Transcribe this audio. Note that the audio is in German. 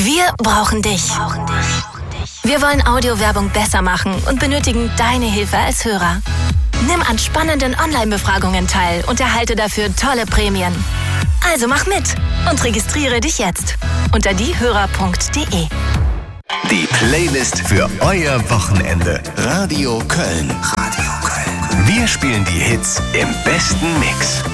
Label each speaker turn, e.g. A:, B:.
A: Wir brauchen dich. Wir wollen Audiowerbung besser machen und benötigen deine Hilfe als Hörer. Nimm an spannenden Online-Befragungen teil und erhalte dafür tolle Prämien. Also mach mit und registriere dich jetzt unter diehörer.de.
B: Die Playlist für euer Wochenende. Radio Köln. Wir spielen die Hits im besten Mix.